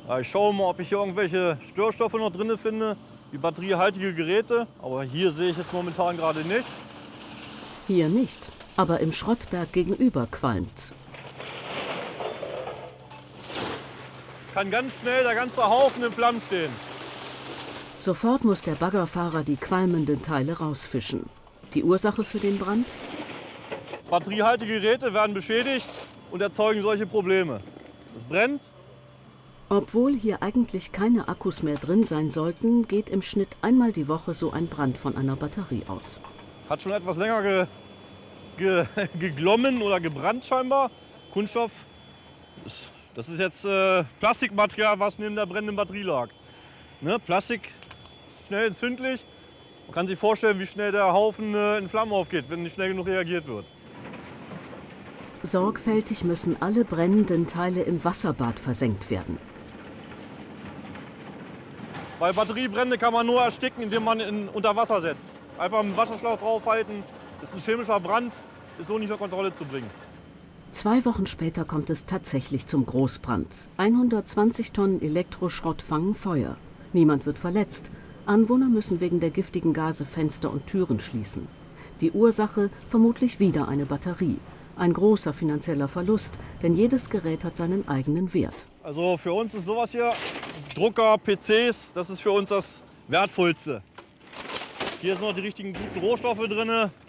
Ja, ich schaue mal, ob ich hier irgendwelche Störstoffe noch drin finde, wie batteriehaltige Geräte. Aber hier sehe ich jetzt momentan gerade nichts. Hier nicht, aber im Schrottberg gegenüber qualmt's. Kann ganz schnell der ganze Haufen in Flammen stehen. Sofort muss der Baggerfahrer die qualmenden Teile rausfischen. Die Ursache für den Brand? Batteriehaltige Geräte werden beschädigt und erzeugen solche Probleme. Es brennt. Obwohl hier eigentlich keine Akkus mehr drin sein sollten, geht im Schnitt einmal die Woche so ein Brand von einer Batterie aus. Hat schon etwas länger geglommen oder gebrannt scheinbar. Kunststoff, das ist jetzt Plastikmaterial, was neben der brennenden Batterie lag. Ne? Plastik, schnell entzündlich. Man kann sich vorstellen, wie schnell der Haufen in Flammen aufgeht, wenn nicht schnell genug reagiert wird. Sorgfältig müssen alle brennenden Teile im Wasserbad versenkt werden. Bei Batteriebrände kann man nur ersticken, indem man unter Wasser setzt. Einfach einen Wasserschlauch draufhalten, das ist ein chemischer Brand, ist so nicht unter Kontrolle zu bringen. 2 Wochen später kommt es tatsächlich zum Großbrand. 120 Tonnen Elektroschrott fangen Feuer. Niemand wird verletzt. Anwohner müssen wegen der giftigen Gase Fenster und Türen schließen. Die Ursache vermutlich wieder eine Batterie. Ein großer finanzieller Verlust, denn jedes Gerät hat seinen eigenen Wert. Also für uns ist sowas hier, Drucker, PCs, das ist für uns das Wertvollste. Hier sind noch die richtigen guten Rohstoffe drin.